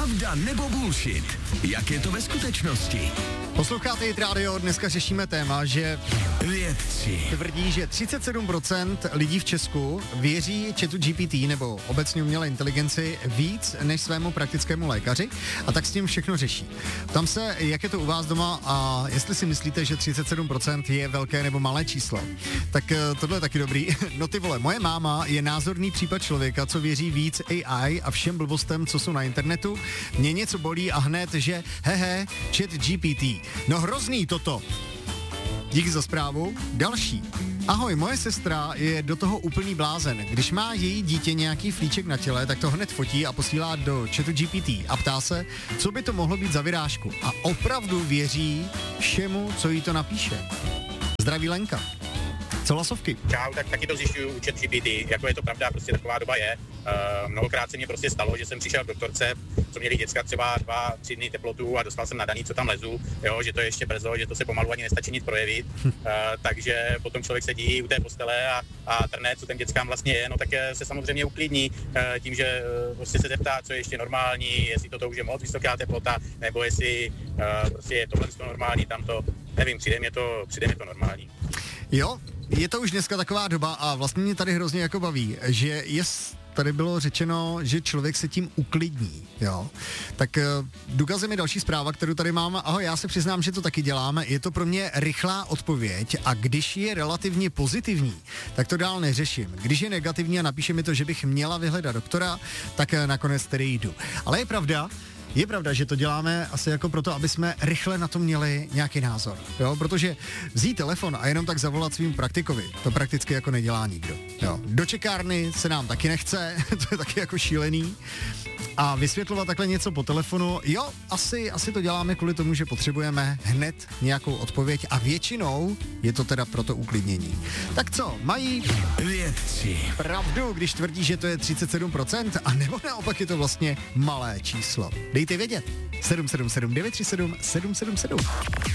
Pravda nebo bullshit? Jak je to ve skutečnosti? Posloucháte Hit Radio, dneska řešíme téma, že Vědci tvrdí, že 37% lidí v Česku věří chatu GPT nebo obecně umělé inteligenci víc než svému praktickému lékaři a tak s tím všechno řeší. Ptám se, jak je to u vás doma a jestli si myslíte, že 37% je velké nebo malé číslo. Tak tohle je taky dobrý. No ty vole, moje máma je názorný případ člověka, co věří víc AI a všem blbostem, co jsou na internetu. Mě něco bolí a hned, že chat GPT. No hrozný toto. Díky za zprávu. Další. Ahoj, moje sestra je do toho úplný blázen. Když má její dítě nějaký flíček na těle, tak to hned fotí a posílá do chatu GPT a ptá se, co by to mohlo být za vyrážku. A opravdu věří všemu, co jí to napíše. Zdraví Lenka. Co hlasovky? Čau, tak taky to zjišťuju u ChatGPT, jako je to pravda, prostě taková doba je. Mnohokrát se mi prostě stalo, že jsem přišel k doktorce, co měli děcka třeba 2-3 dny teplotu a dostal jsem nadaný, co tam lezu, jo, že to je ještě brzo, že to se pomalu ani nestačí nic projevit, takže potom člověk sedí u té postele a trne, co ten dětskám vlastně je, no tak se samozřejmě uklidní tím, že prostě se zeptá, co je ještě normální, jestli to už je moc vysoká teplota, nebo jestli prostě je tohle normální, tamto, nevím, přijde mě to normální. Jo, je to už dneska taková doba a vlastně mě tady hrozně jako baví, že tady bylo řečeno, že člověk se tím uklidní, jo. Tak důkazem je další zpráva, kterou tady mám. Ahoj, já se přiznám, že to taky děláme. Je to pro mě rychlá odpověď a když je relativně pozitivní, tak to dál neřeším. Když je negativní a napíše mi to, že bych měla vyhledat doktora, tak nakonec tedy jdu. Ale je pravda, že to děláme asi jako proto, aby jsme rychle na to měli nějaký názor, jo, protože vzít telefon a jenom tak zavolat svým praktikovi, to prakticky jako nedělá nikdo, jo. Do čekárny se nám taky nechce, to je taky jako šílený a vysvětlovat takhle něco po telefonu, jo, asi to děláme kvůli tomu, že potřebujeme hned nějakou odpověď a většinou je to teda pro to uklidnění. Tak co, mají vědci pravdu, když tvrdí, že to je 37%, a nebo naopak je to vlastně malé číslo? Dejte vědět. 777 937 777.